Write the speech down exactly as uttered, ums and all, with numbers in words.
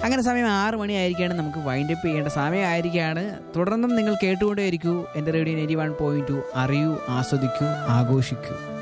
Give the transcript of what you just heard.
അങ്ങനെ സമയം ആറ് മണിയായിരിക്കുകയാണ്. നമുക്ക് വൈൻഡപ്പ് ചെയ്യേണ്ട സമയമായിരിക്കുകയാണ്. തുടർന്നും നിങ്ങൾ കേട്ടുകൊണ്ടേയിരിക്കൂ എൻ്റെ radio ninety one point two. അറിയൂ, ആസ്വദിക്കൂ, ആഘോഷിക്കൂ.